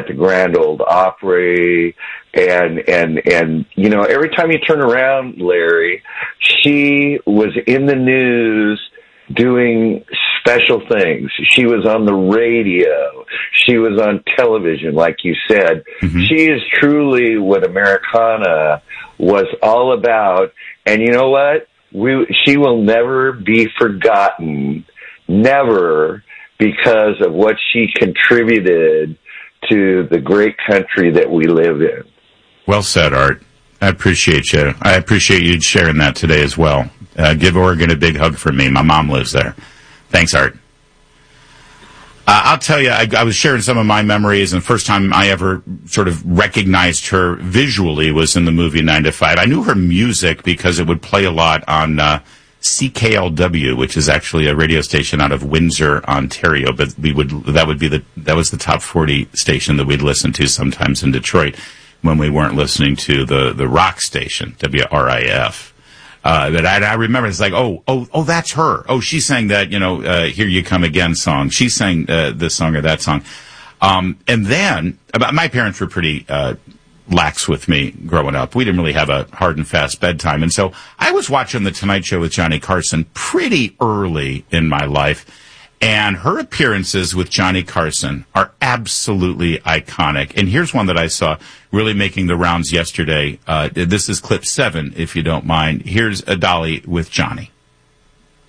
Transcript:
the Grand Ole Opry, and every time you turn around, Larry, she was in the news doing special things. She was on the radio. She was on television, like you said. Mm-hmm. She is truly what Americana was all about. And you know what? She will never be forgotten, never, because of what she contributed to the great country that we live in. Well said, Art. I appreciate you. I appreciate you sharing that today as well. Give Oregon a big hug for me. My mom lives there. Thanks, Art. I'll tell you, I was sharing some of my memories, and the first time I ever sort of recognized her visually was in the movie 9 to 5. I knew her music because it would play a lot on CKLW, which is actually a radio station out of Windsor, Ontario. But that was the top 40 station that we'd listen to sometimes in Detroit when we weren't listening to the rock station, WRIF. But I remember it's like, oh, that's her. Oh, she sang that, Here You Come Again song. She sang this song or that song. And then, my parents were pretty lax with me growing up. We didn't really have a hard and fast bedtime. And so I was watching The Tonight Show with Johnny Carson pretty early in my life. And her appearances with Johnny Carson are absolutely iconic. And here's one that I saw really making the rounds yesterday. This is clip 7, if you don't mind. Here's a Dolly with Johnny.